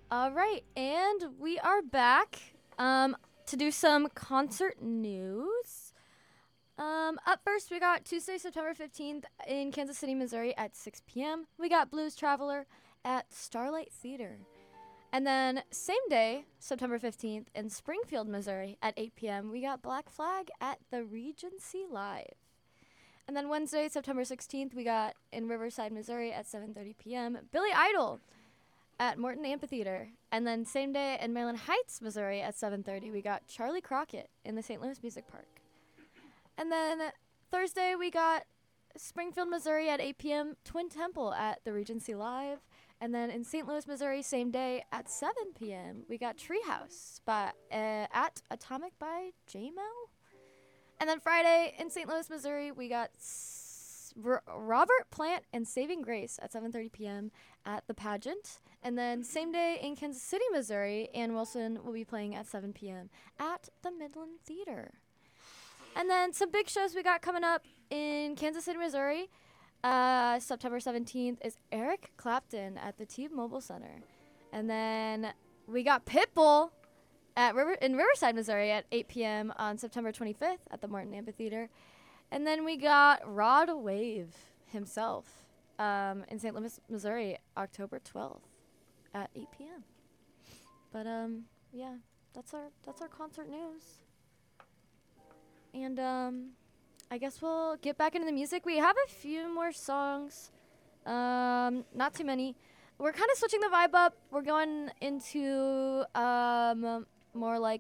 All right, and we are back to do some concert news. Up first, we got Tuesday, September 15th in Kansas City, Missouri at 6 p.m. We got Blues Traveler at Starlight Theater. And then, same day, September 15th, in Springfield, Missouri at 8 p.m., we got Black Flag at the Regency Live. And then Wednesday, September 16th, we got in Riverside, Missouri at 7:30 p.m., Billy Idol at Morton Amphitheater. And then same day in Maryland Heights, Missouri at 7:30, we got Charlie Crockett in the St. Louis Music Park. And then Thursday, we got Springfield, Missouri at 8 p.m., Twin Temple at the Regency Live. And then in St. Louis, Missouri, same day at 7 p.m., we got Treehouse at Atomic by J-Mo. And then Friday in St. Louis, Missouri, we got Robert Plant and Saving Grace at 7:30 p.m. at the Pageant. And then same day in Kansas City, Missouri, Ann Wilson will be playing at 7 p.m. at the Midland Theater. And then some big shows we got coming up in Kansas City, Missouri. September 17th is Eric Clapton at the T-Mobile Center. And then we got Pitbull in Riverside, Missouri at 8 p.m. on September 25th at the Morton Amphitheater. And then we got Rod Wave himself in St. Louis, Missouri, October 12th at 8 p.m. But yeah, that's our concert news. And I guess we'll get back into the music. We have a few more songs, not too many. We're kind of switching the vibe up. We're going into more like